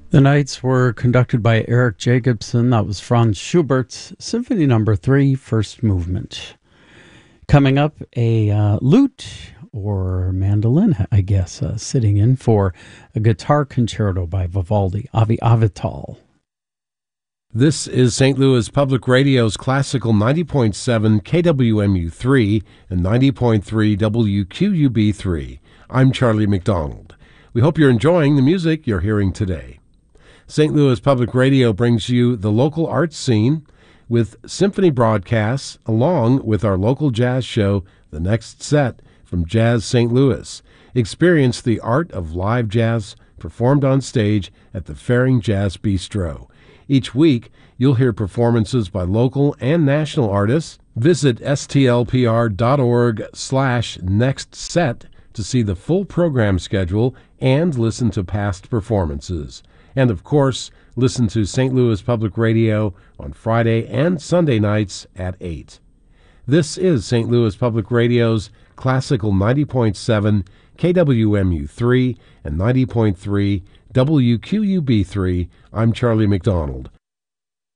The nights were conducted by Eric Jacobson. That was Franz Schubert's Symphony No. 3, First Movement. Coming up, a lute or mandolin, I guess, sitting in for a guitar concerto by Vivaldi, Avi Avital. This is St. Louis Public Radio's Classical 90.7 KWMU3 and 90.3 WQUB3. I'm Charlie McDonald. We hope you're enjoying the music you're hearing today. St. Louis Public Radio brings you the local arts scene with symphony broadcasts along with our local jazz show, The Next Set from Jazz St. Louis. Experience the art of live jazz performed on stage at the Faring Jazz Bistro. Each week, you'll hear performances by local and national artists. Visit stlpr.org/nextset to see the full program schedule and listen to past performances. And of course, listen to St. Louis Public Radio on Friday and Sunday nights at 8. This is St. Louis Public Radio's Classical 90.7 KWMU3 and 90.3 WQUB3. I'm Charlie McDonald.